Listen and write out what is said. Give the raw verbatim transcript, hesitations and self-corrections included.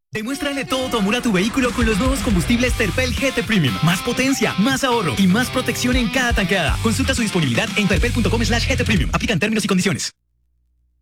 Demuéstrale todo tu amor a tu vehículo con los nuevos combustibles Terpel G T Premium. Más potencia, más ahorro y más protección en cada tanqueada. Consulta su disponibilidad en terpel punto com slash G T Premium. Aplican términos y condiciones.